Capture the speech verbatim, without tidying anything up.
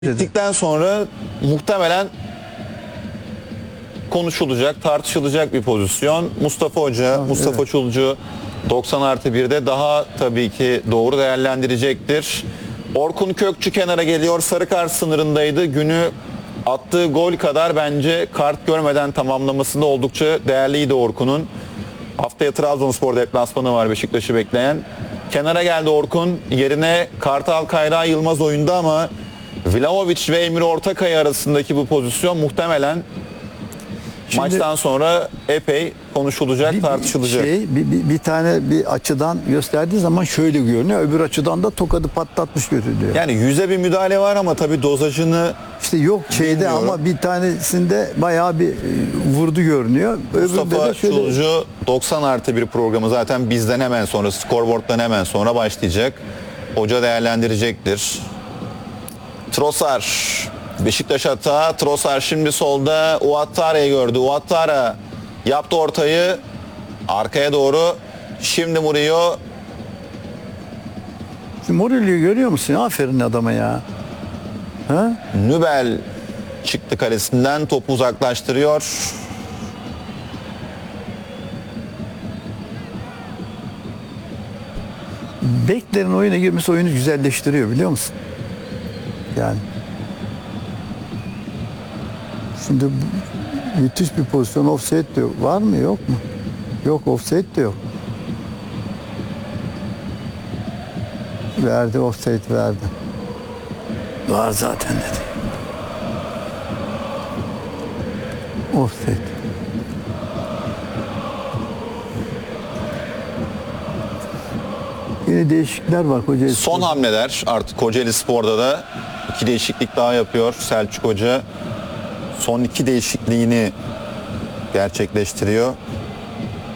Bittikten sonra muhtemelen konuşulacak, tartışılacak bir pozisyon. Mustafa Hoca, Ha, Mustafa evet. Çulcu doksan artı birde daha tabii ki doğru değerlendirecektir. Orkun Kökçü kenara geliyor. Sarı kart sınırındaydı. Günü attığı gol kadar bence kart görmeden tamamlamasında oldukça değerliydi Orkun'un. Haftaya Trabzonspor deplasmanı var Beşiktaş'ı bekleyen. Kenara geldi Orkun. Yerine Kartal Kayra Yılmaz oyunda ama Vlahovic ve Emir Ortakaya arasındaki bu pozisyon muhtemelen Şimdi, maçtan sonra epey konuşulacak, bir, tartışılacak. Şey, bir, bir, bir tane bir açıdan gösterdiği zaman şöyle görünüyor. Öbür açıdan da tokadı patlatmış götürüyor. Yani yüze bir müdahale var ama tabii dozajını İşte yok şeyde bilmiyorum. ama bir tanesinde bayağı bir e, vurdu görünüyor. Öbüründe Mustafa de şöyle Çulcu doksan artı bir programı zaten bizden hemen sonra, skorboard'dan hemen sonra başlayacak. Hoca değerlendirecektir. Trossard, Beşiktaş hata. Trossard şimdi solda Ouattara'yı gördü. Ouattara yaptı ortayı. Arkaya doğru. Şimdi Murillo. Murillo'yu görüyor musun? Aferin adama ya. Ha? Nübel çıktı kalesinden. Topu uzaklaştırıyor. Beklerin oyuna girmesi oyunu güzelleştiriyor biliyor musun? Yani. Şimdi bu- müthiş bir pozisyon, offside diyor. Var mı yok mu? Yok, offside de yok. Verdi, offside verdi. Var zaten dedi. Offside. Yine değişiklikler var Kocaeli. Son hamleler artık Kocaeli Spor'da da iki değişiklik daha yapıyor Selçuk Hoca. Son iki değişikliğini gerçekleştiriyor.